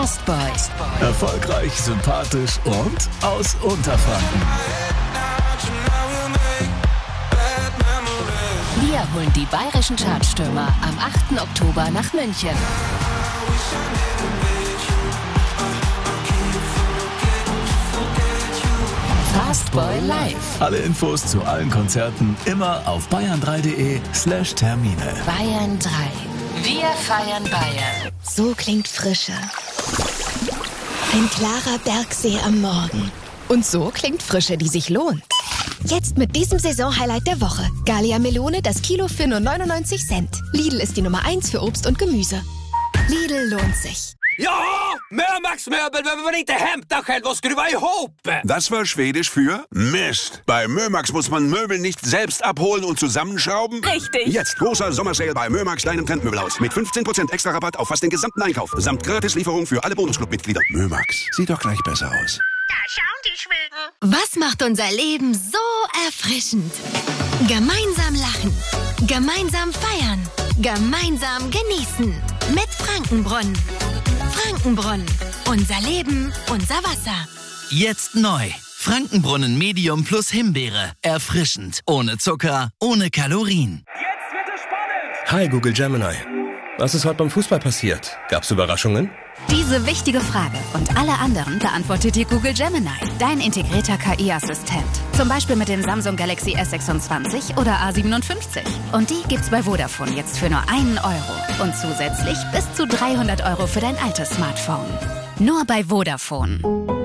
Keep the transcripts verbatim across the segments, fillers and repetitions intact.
Fastboy. Erfolgreich, sympathisch und aus Unterfranken. Wir holen die bayerischen Chartstürmer am achten Oktober nach München. Fastboy live. Alle Infos zu allen Konzerten immer auf bayern drei punkt de slash Termine. Bayern drei. Wir feiern Bayern. So klingt Frische. Ein klarer Bergsee am Morgen. Und so klingt Frische, die sich lohnt. Jetzt mit diesem Saisonhighlight der Woche. Gallia Melone, das Kilo für nur neunundneunzig Cent. Lidl ist die Nummer eins für Obst und Gemüse. Lidl lohnt sich. Ja, Mömax-Möbel behöver man inte hämta själv och skruva ihop. Das war Schwedisch für Mist. Bei Mömax muss man Möbel nicht selbst abholen und zusammenschrauben. Richtig. Jetzt großer Sommersale bei Mömax, deinem Trendmöbelhaus. Mit fünfzehn Prozent extra Rabatt auf fast den gesamten Einkauf. Samt Gratislieferung für alle Bonusclub-Mitglieder. Mömax, sieht doch gleich besser aus. Da schauen die Schweden. Was macht unser Leben so erfrischend? Gemeinsam lachen. Gemeinsam feiern. Gemeinsam genießen. Mit Frankenbrunnen. Frankenbrunnen. Unser Leben, unser Wasser. Jetzt neu. Frankenbrunnen Medium plus Himbeere. Erfrischend. Ohne Zucker, ohne Kalorien. Jetzt wird es spannend. Hi Google Gemini. Was ist heute beim Fußball passiert? Gab's Überraschungen? Diese wichtige Frage und alle anderen beantwortet dir Google Gemini, dein integrierter K I-Assistent. Zum Beispiel mit dem Samsung Galaxy S sechsundzwanzig oder A siebenundfünfzig. Und die gibt's bei Vodafone jetzt für nur einen Euro. Und zusätzlich bis zu dreihundert Euro für dein altes Smartphone. Nur bei Vodafone.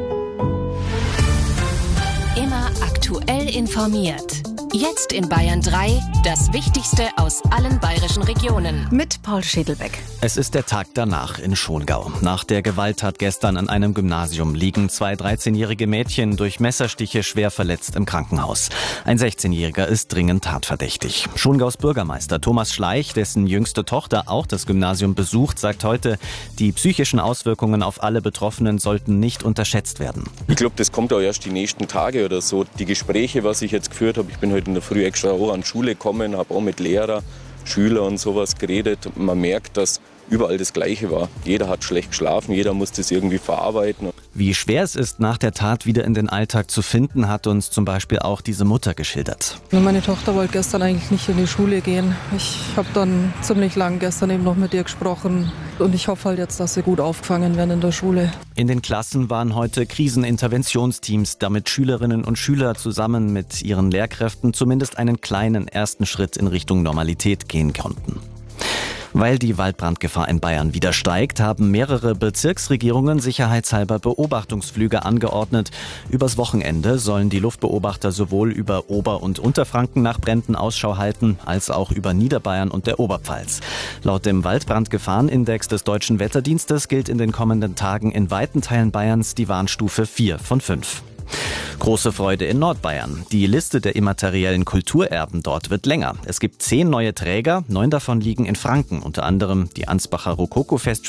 Immer aktuell informiert. Jetzt in Bayern drei, das Wichtigste aus allen bayerischen Regionen. Mit Paul Schädelbeck. Es ist der Tag danach in Schongau. Nach der Gewalttat gestern an einem Gymnasium liegen zwei dreizehnjährige Mädchen durch Messerstiche schwer verletzt im Krankenhaus. Ein sechzehnjähriger ist dringend tatverdächtig. Schongaus Bürgermeister Thomas Schleich, dessen jüngste Tochter auch das Gymnasium besucht, sagt heute, die psychischen Auswirkungen auf alle Betroffenen sollten nicht unterschätzt werden. Ich glaube, das kommt auch erst die nächsten Tage oder so. Die Gespräche, was ich jetzt geführt habe, ich bin heute in der Früh extra auch an die Schule gekommen, habe auch mit Lehrern, Schülern und sowas geredet. Man merkt, dass überall das Gleiche war. Jeder hat schlecht geschlafen, jeder muss das irgendwie verarbeiten. Wie schwer es ist, nach der Tat wieder in den Alltag zu finden, hat uns zum Beispiel auch diese Mutter geschildert. Meine Tochter wollte gestern eigentlich nicht in die Schule gehen. Ich habe dann ziemlich lang gestern eben noch mit ihr gesprochen und ich hoffe halt jetzt, dass sie gut aufgefangen werden in der Schule. In den Klassen waren heute Kriseninterventionsteams, damit Schülerinnen und Schüler zusammen mit ihren Lehrkräften zumindest einen kleinen ersten Schritt in Richtung Normalität gehen konnten. Weil die Waldbrandgefahr in Bayern wieder steigt, haben mehrere Bezirksregierungen sicherheitshalber Beobachtungsflüge angeordnet. Übers Wochenende sollen die Luftbeobachter sowohl über Ober- und Unterfranken nach Bränden Ausschau halten, als auch über Niederbayern und der Oberpfalz. Laut dem Waldbrandgefahrenindex des Deutschen Wetterdienstes gilt in den kommenden Tagen in weiten Teilen Bayerns die Warnstufe vier von fünf. Große Freude in Nordbayern. Die Liste der immateriellen Kulturerben dort wird länger. Es gibt zehn neue Träger, neun davon liegen in Franken, unter anderem die Ansbacher Rokoko-Festspiele